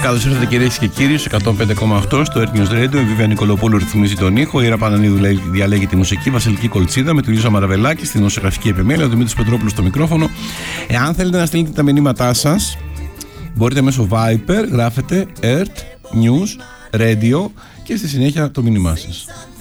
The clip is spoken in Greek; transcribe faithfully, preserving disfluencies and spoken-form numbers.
Καλώς ήρθατε κυρίες και κύριοι στο εκατόν πέντε κόμμα οκτώ στο Earth News Radio. Η Βίβια Νικολοπούλου ρυθμίζει τον ήχο. Η Ήρα Πανανίδου διαλέγει τη μουσική. Βασιλική Κολτσίδα με τη Λίζα Μαραβελάκη στη δημοσιογραφική επιμέλεια. Ο Δημήτρης Πετρόπουλος στο μικρόφωνο. Εάν θέλετε να στείλετε τα μηνύματά σας, μπορείτε μέσω Viber, γράφετε Earth News Radio και στη συνέχεια το μήνυμά σας.